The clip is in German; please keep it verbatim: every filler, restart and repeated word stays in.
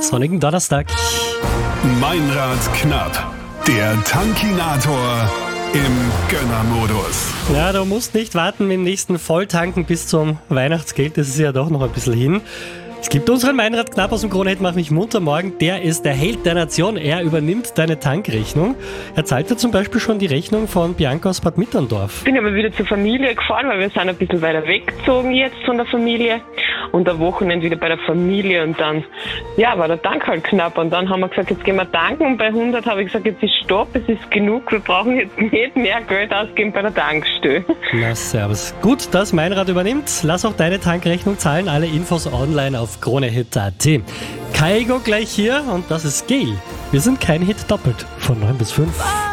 sonnigen Donnerstag. Meinrad knapp, der Tankinator im Gönnermodus. Ja, du musst nicht warten mit dem nächsten Volltanken bis zum Weihnachtsgeld, das ist ja doch noch ein bisschen hin. Es gibt unseren Meinrad knapp aus dem Krone-Hit Mach mich munter morgen. Der ist der Held der Nation. Er übernimmt deine Tankrechnung. Er zahlt dir zum Beispiel schon die Rechnung von Bianca aus Bad Mitterndorf. Ich bin aber wieder zur Familie gefahren, weil wir sind ein bisschen weiter weggezogen jetzt von der Familie. Und am Wochenende wieder bei der Familie und dann, ja, war der Tank halt knapp. Und dann haben wir gesagt, jetzt gehen wir tanken. Und bei hundert habe ich gesagt, jetzt ist Stopp, es ist genug. Wir brauchen jetzt nicht mehr Geld ausgeben bei der Tankstelle. Na, servus. Gut, dass Meinrad übernimmt. Lass auch deine Tankrechnung zahlen. Alle Infos online auf kronehit punkt at. Kaigo gleich hier und das ist Gail. Wir sind kein Hit doppelt von neun bis fünf.